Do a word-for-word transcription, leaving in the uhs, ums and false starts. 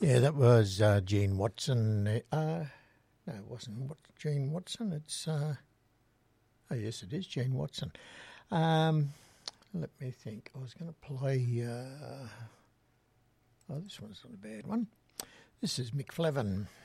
Yeah, that was uh, Gene Watson. Uh, no, it wasn't what, Gene Watson. It's, uh, oh, yes, it is Gene Watson. Um, let me think. I was going to play, uh, oh, this one's not a bad one. This is Mick Flavin.